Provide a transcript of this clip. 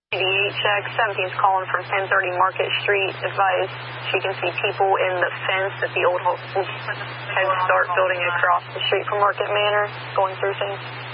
check. 17's calling from 1030 Market Street. Advised she can see people in the fence at the old Head Start building across the street from Market Manor going through things.